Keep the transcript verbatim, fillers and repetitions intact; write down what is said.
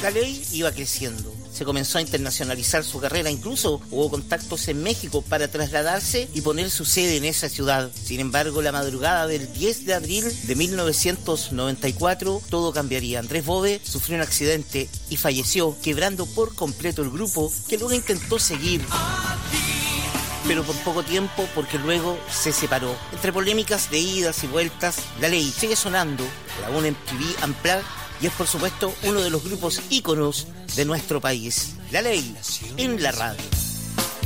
La Ley iba creciendo. Se comenzó a internacionalizar su carrera, incluso hubo contactos en México para trasladarse y poner su sede en esa ciudad. Sin embargo, la madrugada del diez de abril de mil novecientos noventa y cuatro, todo cambiaría. Andrés Bove sufrió un accidente y falleció, quebrando por completo el grupo, que luego intentó seguir, pero por poco tiempo, porque luego se separó. Entre polémicas de idas y vueltas, La Ley sigue sonando, la una en T V Unplugged, y es por supuesto uno de los grupos íconos de nuestro país. La Ley en la radio.